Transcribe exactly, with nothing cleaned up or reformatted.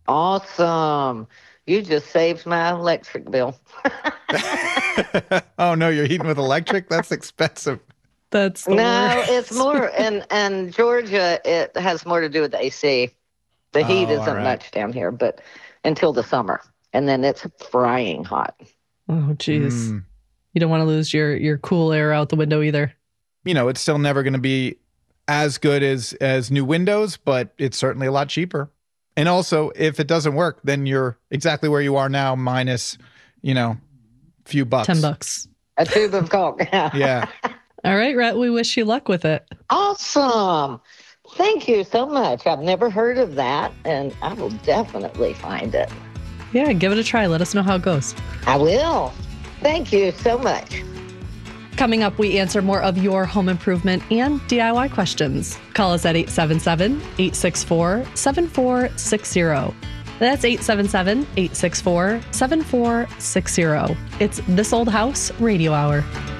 Awesome. You just saved my electric bill. Oh no, you're heating with electric? That's expensive. That's the No, it's worst. more in in Georgia. It has more to do with the A C. The heat Oh, all isn't right. much down here, but until the summer, and then it's frying hot. Oh, geez. Mm. You don't want to lose your, your cool air out the window either. You know, it's still never going to be as good as as new windows, but it's certainly a lot cheaper. And also, if it doesn't work, then you're exactly where you are now, minus, you know, a few bucks. Ten bucks. A tube of Coke. Yeah. All right, Rhett, we wish you luck with it. Awesome. Thank you so much. I've never heard of that, and I will definitely find it. Yeah, give it a try. Let us know how it goes. I will. Thank you so much. Coming up, we answer more of your home improvement and D I Y questions. Call us at eight seven seven, eight six four, seven four six zero. That's eight seven seven, eight six four, seven four six zero. It's This Old House Radio Hour.